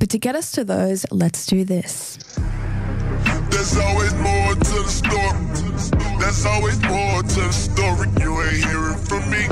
But to get us to those, let's do this. There's always more to the story. There's always more to the story. You ain't hearing from me.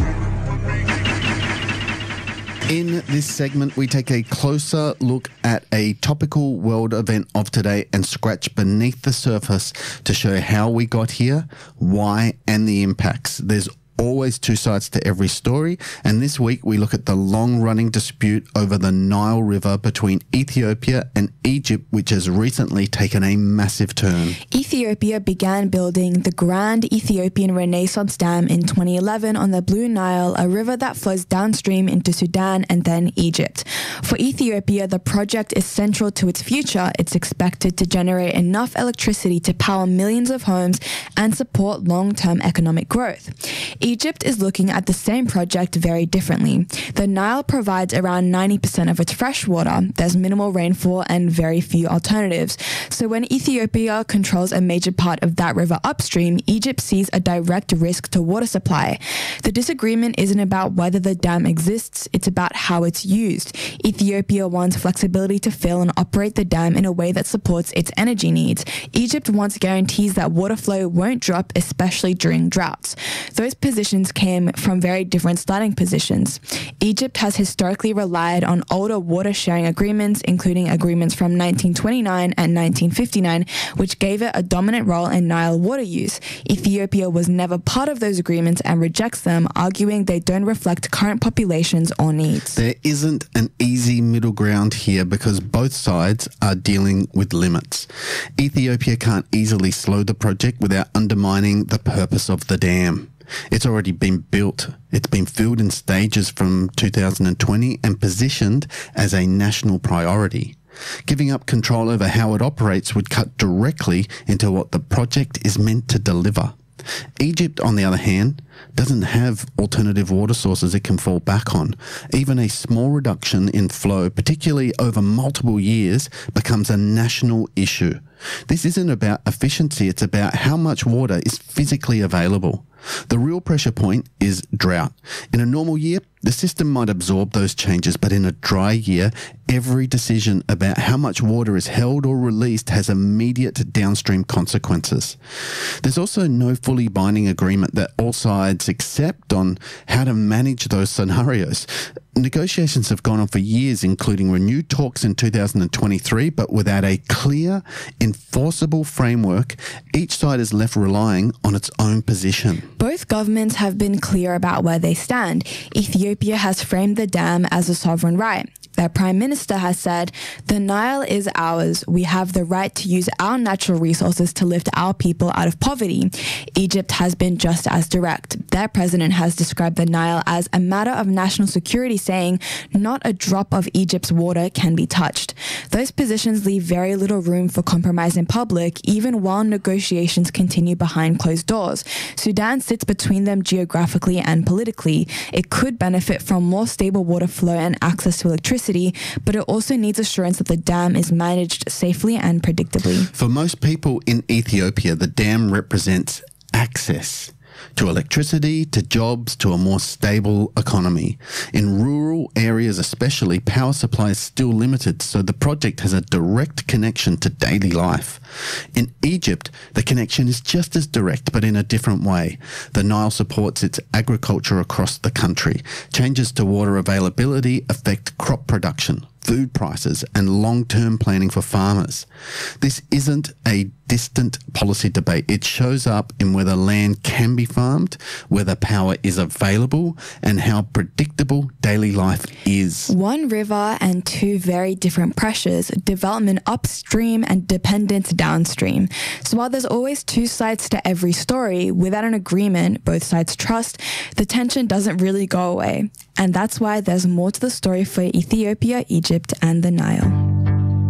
In this segment, we take a closer look at a topical world event of today and scratch beneath the surface to show how we got here, why, and the impacts. There's always two sides to every story, and this week we look at the long-running dispute over the Nile River between Ethiopia and Egypt, which has recently taken a massive turn. Ethiopia began building the Grand Ethiopian Renaissance Dam in 2011 on the Blue Nile, a river that flows downstream into Sudan and then Egypt. For Ethiopia, the project is central to its future. It's expected to generate enough electricity to power millions of homes and support long-term economic growth. Egypt is looking at the same project very differently. The Nile provides around 90% of its fresh water. There's minimal rainfall and very few alternatives. So when Ethiopia controls a major part of that river upstream, Egypt sees a direct risk to water supply. The disagreement isn't about whether the dam exists, it's about how it's used. Ethiopia wants flexibility to fill and operate the dam in a way that supports its energy needs. Egypt wants guarantees that water flow won't drop, especially during droughts. Those positions came from very different starting positions. Egypt has historically relied on older water sharing agreements, including agreements from 1929 and 1959, which gave it a dominant role in Nile water use. Ethiopia was never part of those agreements and rejects them, arguing they don't reflect current populations or needs. There isn't an easy middle ground here because both sides are dealing with limits. Ethiopia can't easily slow the project without undermining the purpose of the dam. It's already been built. It's been filled in stages from 2020 and positioned as a national priority. Giving up control over how it operates would cut directly into what the project is meant to deliver. Egypt, on the other hand, doesn't have alternative water sources it can fall back on. Even a small reduction in flow, particularly over multiple years, becomes a national issue. This isn't about efficiency, it's about how much water is physically available. The real pressure point is drought. In a normal year, the system might absorb those changes, but in a dry year, every decision about how much water is held or released has immediate downstream consequences. There's also no fully binding agreement that all sides accept on how to manage those scenarios. Negotiations have gone on for years, including renewed talks in 2023, but without a clear, enforceable framework, each side is left relying on its own position. Both governments have been clear about where they stand. Ethiopia has framed the dam as a sovereign right. Their prime minister has said, "The Nile is ours. We have the right to use our natural resources to lift our people out of poverty." Egypt has been just as direct. Their president has described the Nile as a matter of national security, saying, "Not a drop of Egypt's water can be touched." Those positions leave very little room for compromise in public, even while negotiations continue behind closed doors. Sudan sits between them geographically and politically. It could benefit from more stable water flow and access to electricity, but it also needs assurance that the dam is managed safely and predictably. For most people in Ethiopia, the dam represents access to electricity, to jobs, to a more stable economy. In rural areas especially, power supply is still limited, so the project has a direct connection to daily life. In Egypt, the connection is just as direct, but in a different way. The Nile supports its agriculture across the country. Changes to water availability affect crop production, food prices, and long-term planning for farmers. This isn't a distant policy debate. It shows up in whether land can be farmed, whether power is available, and how predictable daily life is. One river and two very different pressures, development upstream and dependence downstream. So while there's always two sides to every story, without an agreement both sides trust, the tension doesn't really go away. And that's why there's more to the story for Ethiopia, Egypt, and the Nile.